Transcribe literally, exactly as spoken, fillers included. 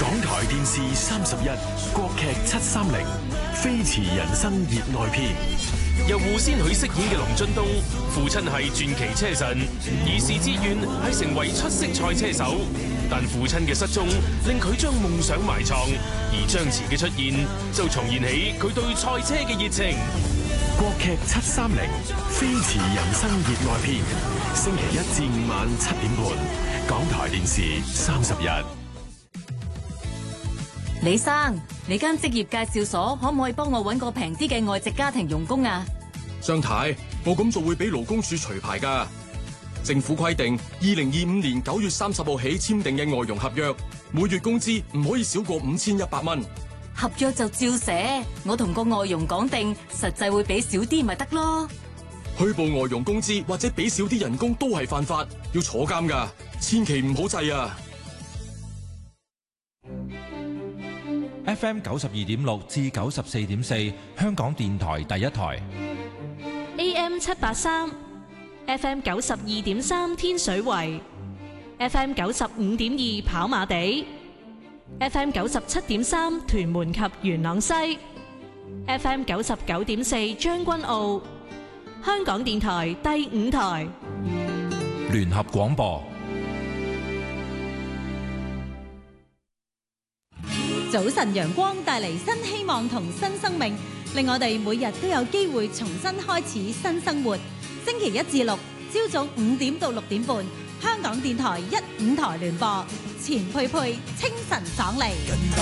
港台電視三十一，國劇七三零，飛馳人生熱愛篇。 由胡先煦飾演嘅龍津東，父親係傳奇車神，兒時志願係成為出色賽車手，但父親嘅失蹤令佢將夢想埋藏，而張弛嘅出現就重燃起佢對賽車嘅熱情。 國劇七三零，飛馳人生熱愛篇，星期一至五晚七點半，港台電視三十一。 李生，你間職業介紹所可唔可以幫我搵個平啲嘅外籍家庭傭工啊？ 張太，我咁做會俾勞工處除牌噶。政府規定，二零二五年九月三十號起簽訂嘅外傭合約，每月工資唔可以少過五千一百蚊。 合約就照寫，我同個外傭講定，實際會俾少啲咪得咯。 虛報外傭工資或者俾少啲人工都係犯法，要坐監噶，千祈唔好制啊 ！F M 九十二點六至九十四點四，香港電台第一台。 A M 七八三，F M 九十二點三天水圍，F M 九十五點二跑馬地，F M 九十七點三屯門及元朗西，F M 九十九點四將軍澳。香港電台第五台聯合廣播。 早晨陽光帶嚟新希望同新生命，令我哋每日都有機會重新開始新生活。星期一至六朝早五點到六點半，香港電台一五台聯播，錢佩佩清晨爽利。